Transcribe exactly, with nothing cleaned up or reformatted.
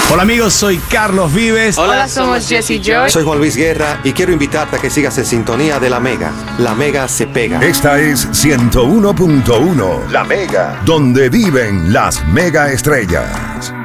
Hola amigos, soy Carlos Vives. Hola, Hola somos Jesse Joy. Soy Juan Luis Guerra y quiero invitarte a que sigas en sintonía de La Mega. La Mega se pega. Esta es ciento uno punto uno. La Mega, donde viven las mega estrellas.